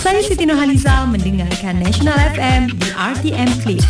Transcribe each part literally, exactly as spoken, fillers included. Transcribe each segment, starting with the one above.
Saya Siti Nurhaliza mendengarkan National F M di R T M Click.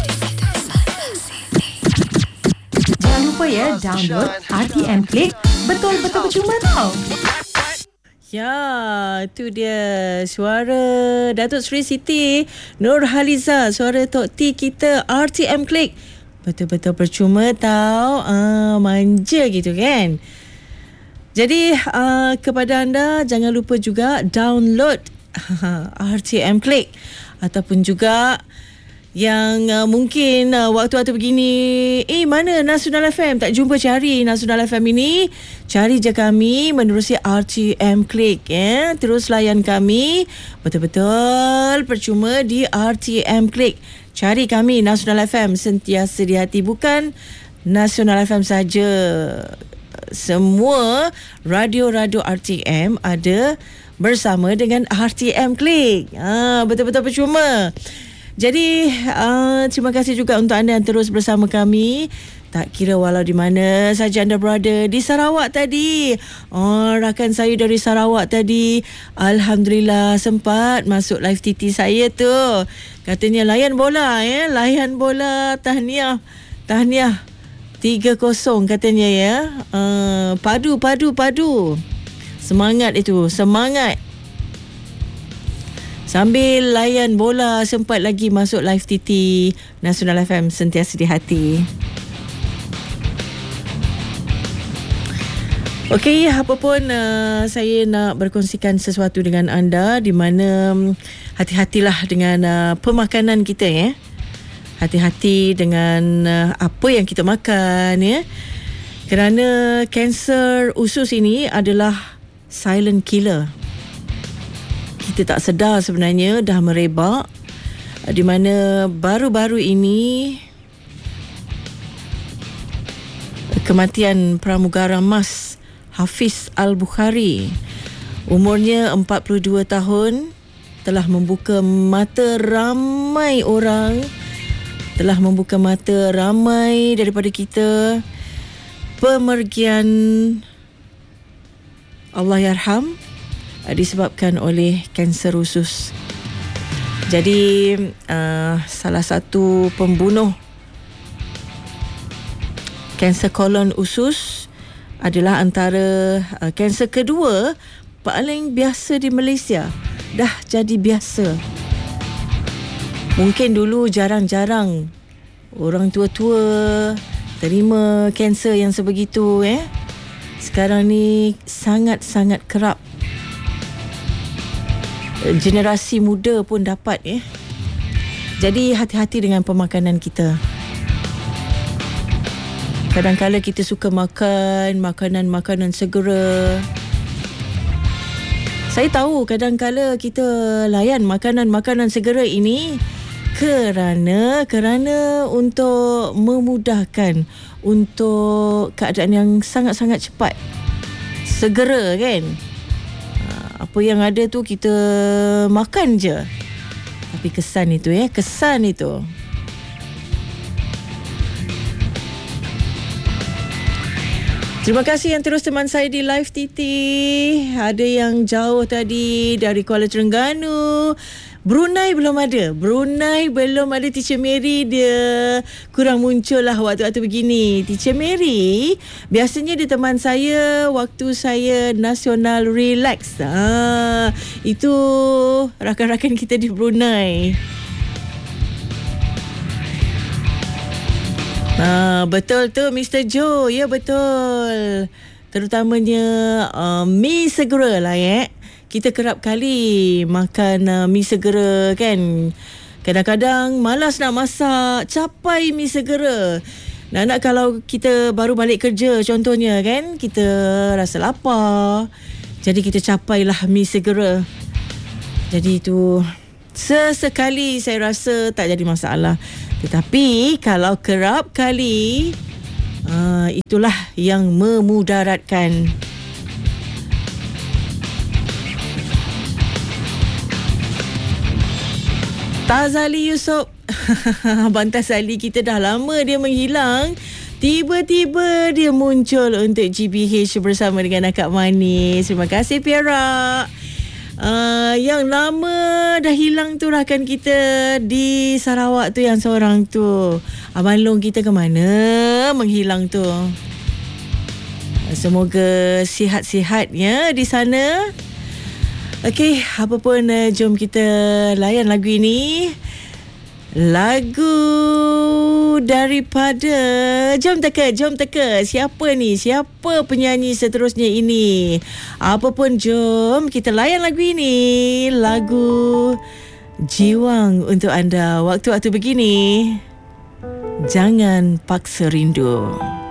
Jangan lupa ya, download R T M Click. Betul-betul percuma tau. Ya, itu dia suara Datuk Seri Siti Nurhaliza, suara Tok T kita R T M Click. Betul-betul percuma tau. Ah, manja gitu kan. Jadi uh, kepada anda, jangan lupa juga download R T M Click. Ataupun juga yang uh, mungkin uh, waktu-waktu begini, eh mana Nasional F M, tak jumpa cari Nasional F M ini, cari je kami menerusi R T M Click ya. Terus layan kami, betul-betul percuma di R T M Click. Cari kami Nasional F M, sentiasa di hati, bukan Nasional F M saja. Semua radio-radio R T M ada bersama dengan R T M Click. Ha, betul-betul percuma. Jadi uh, terima kasih juga untuk anda yang terus bersama kami. Tak kira walau di mana saja anda berada. Di Sarawak tadi, oh, rakan saya dari Sarawak tadi, alhamdulillah sempat masuk live T T saya tu. Katanya layan bola ya, layan bola, tahniah, tahniah. tiga kosong katanya ya. Uh, padu, padu, padu. Semangat itu, semangat. Sambil layan bola, sempat lagi masuk live T T Nasional F M, sentiasa di hati. Okey, apapun uh, saya nak berkongsikan sesuatu dengan anda, di mana um, hati-hatilah dengan uh, pemakanan kita ya. Hati-hati dengan uh, apa yang kita makan ya. Kerana kanser usus ini adalah silent killer. Kita tak sedar sebenarnya dah merebak, di mana baru-baru ini kematian pramugara emas Hafiz Al-Bukhari, umurnya empat puluh dua tahun, telah membuka mata ramai orang, telah membuka mata ramai daripada kita. Pemergian Allahyarham disebabkan oleh kanser usus. Jadi uh, salah satu pembunuh kanser kolon usus adalah antara uh, kanser kedua paling biasa di Malaysia. Dah jadi biasa. Mungkin dulu jarang-jarang orang tua-tua terima kanser yang sebegitu eh. Sekarang ni sangat-sangat kerap. Generasi muda pun dapat eh. Jadi hati-hati dengan pemakanan kita. Kadang-kadang kita suka makan makanan-makanan segera. Saya tahu kadang-kadang kita layan makanan-makanan segera ini kerana kerana untuk memudahkan, untuk keadaan yang sangat-sangat cepat, segera kan. Apa yang ada tu kita makan je. Tapi kesan itu ya, kesan itu. Terima kasih yang terus teman saya di live T T. Ada yang jauh tadi dari Kuala Terengganu. Brunei belum ada. Brunei belum ada. Teacher Mary dia kurang muncul lah waktu-waktu begini. Teacher Mary biasanya dia teman saya waktu saya Nasional Relax. Ah, itu rakan-rakan kita di Brunei. Ah, betul tu Mister Joe. Ya betul. Terutamanya uh, mi segera lah ya. Kita kerap kali makan uh, mi segera kan. Kadang-kadang malas nak masak, capai mi segera. Nak-nak kalau kita baru balik kerja contohnya kan, kita rasa lapar. Jadi kita capailah mi segera. Jadi itu sesekali saya rasa tak jadi masalah. Tetapi kalau kerap kali, uh, itulah yang memudaratkan. Tazali Yusof. Abang Tazali kita dah lama dia menghilang. Tiba-tiba dia muncul untuk G B H bersama dengan Akak Manis. Terima kasih Piara. Uh, yang lama dah hilang tu rakan kita di Sarawak tu, yang seorang tu. Abang Long kita ke mana menghilang tu. Semoga sihat-sihat ya di sana. Okey, apa pun uh, jom kita layan lagu ini. Lagu daripada Jom teka, jom teka. Siapa ni? Siapa penyanyi seterusnya ini? Apa pun jom kita layan lagu ini. Lagu Jiwang untuk anda waktu-waktu begini. Jangan paksa rindu.